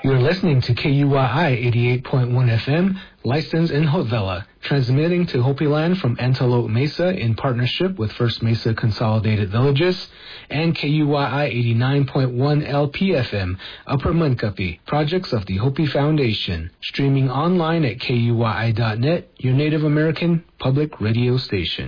You're listening to KUYI 88.1 FM, licensed in Haute Villa, transmitting to Hopi Land from Antelope Mesa in partnership with First Mesa Consolidated Villages, and KUYI 89.1 LPFM, Upper Munkapi, projects of the Hopi Foundation, streaming online at KUYI.net, your Native American public radio station.